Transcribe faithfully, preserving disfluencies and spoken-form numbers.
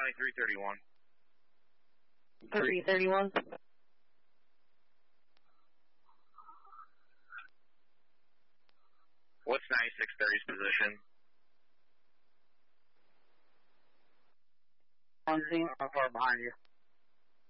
Charlie, three thirty-one. three thirty-one. What's ninety-six thirty's position? One zero, how far behind you?